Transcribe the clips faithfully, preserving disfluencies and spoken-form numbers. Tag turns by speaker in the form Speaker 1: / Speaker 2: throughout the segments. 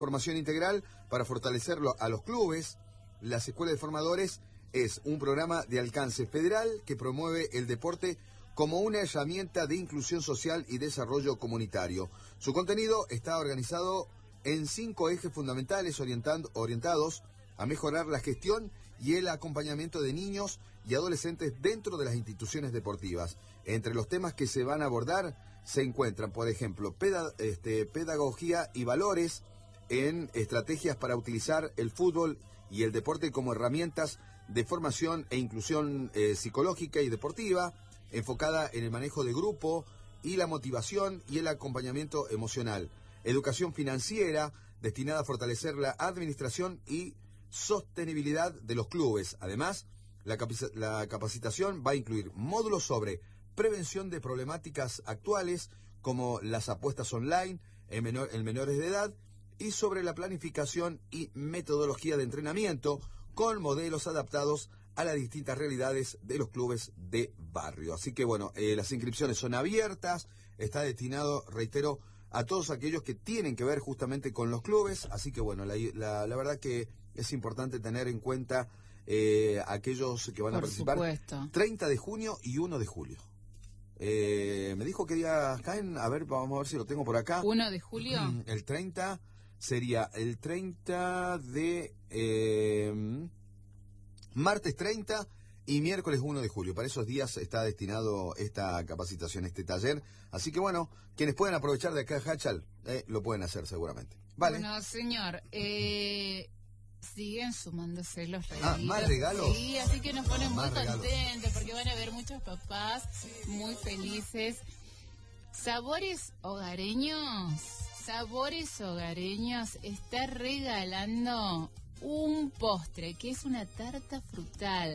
Speaker 1: Formación integral para fortalecerlo a los clubes. Las escuelas de formadores es un programa de alcance federal que promueve el deporte como una herramienta de inclusión social y desarrollo comunitario. Su contenido está organizado en cinco ejes fundamentales orientando, orientados a mejorar la gestión y el acompañamiento de niños y adolescentes dentro de las instituciones deportivas. Entre los temas que se van a abordar se encuentran, por ejemplo, peda, este, pedagogía y valores en estrategias para utilizar el fútbol y el deporte como herramientas de formación e inclusión eh, psicológica y deportiva, enfocada en el manejo de grupo y la motivación y el acompañamiento emocional. Educación financiera, destinada a fortalecer la administración y sostenibilidad de los clubes. Además, la, capac- la capacitación va a incluir módulos sobre prevención de problemáticas actuales, como las apuestas online en, menor- en menores de edad, y sobre la planificación y metodología de entrenamiento con modelos adaptados a las distintas realidades de los clubes de barrio. Así que bueno, eh, las inscripciones son abiertas, está destinado, reitero, a todos aquellos que tienen que ver justamente con los clubes. Así que bueno, la, la, la verdad que es importante tener en cuenta eh, aquellos que van
Speaker 2: Por
Speaker 1: a participar.
Speaker 2: Supuesto.
Speaker 1: treinta de junio y uno de julio. Eh, me dijo que días caen, a ver, vamos a ver si lo tengo por acá.
Speaker 2: ¿uno de julio?
Speaker 1: El treinta sería el treinta de... Eh, martes treinta y miércoles uno de julio. Para esos días está destinado esta capacitación, este taller. Así que bueno, quienes pueden aprovechar de acá a Hachal, eh, lo pueden hacer seguramente. Vale.
Speaker 2: Bueno, señor, eh, siguen sumándose los regalos.
Speaker 1: Ah, ¿más regalos?
Speaker 2: Sí, así que nos ponen
Speaker 1: Más
Speaker 2: muy
Speaker 1: regalos.
Speaker 2: contentos porque van a ver muchos papás muy felices. Sabores hogareños, sabores hogareños está regalando un postre que es una tarta frutal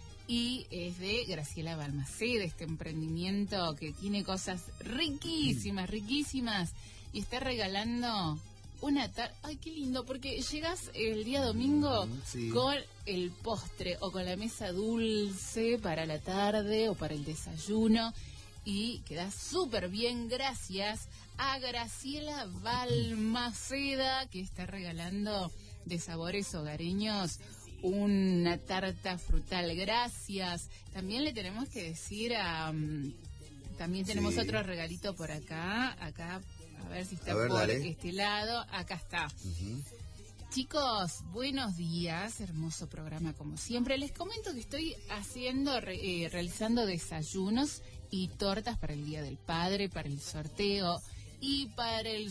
Speaker 2: y es de Graciela Balmaceda, este emprendimiento que tiene cosas riquísimas, riquísimas, y está regalando una tarta. Ay, qué lindo, porque llegas el día domingo
Speaker 1: mm, sí.
Speaker 2: con el postre o con la mesa dulce para la tarde o para el desayuno y quedas súper bien gracias a Graciela Balmaceda, que está regalando de sabores hogareños una tarta frutal. Gracias. También le tenemos que decir a... Um, también tenemos sí. otro regalito por acá. Acá, a ver si está ver, por dale. este lado. Acá está. Uh-huh. Chicos, buenos días. Hermoso programa como siempre. Les comento que estoy haciendo, eh, realizando desayunos y tortas para el Día del Padre, para el sorteo. Y para el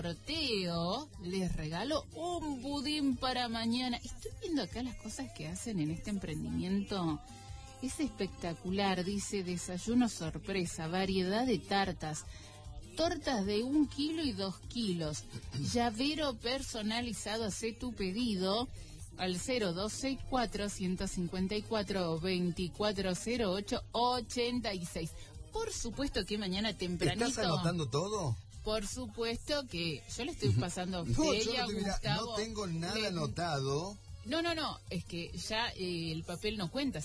Speaker 2: sorteo les regalo un budín para mañana. Estoy viendo acá las cosas que hacen en este emprendimiento. Es espectacular, dice desayuno sorpresa, variedad de tartas, tortas de un kilo y dos kilos, llavero personalizado, hace tu pedido al cero dos seis cuatro, uno cinco cuatro, dos cuatro cero ocho, ocho seis. Por supuesto que mañana tempranito...
Speaker 1: ¿Estás anotando todo?
Speaker 2: Por supuesto que yo le estoy pasando a usted
Speaker 1: no,
Speaker 2: y a
Speaker 1: no,
Speaker 2: Gustavo.
Speaker 1: No tengo nada
Speaker 2: le...
Speaker 1: anotado.
Speaker 2: No, no, no, es que ya eh, el papel no cuenta.